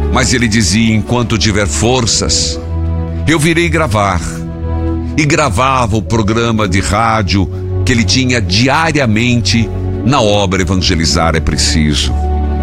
Mas ele dizia: enquanto tiver forças, eu virei gravar. E gravava o programa de rádio que ele tinha diariamente na obra Evangelizar é Preciso.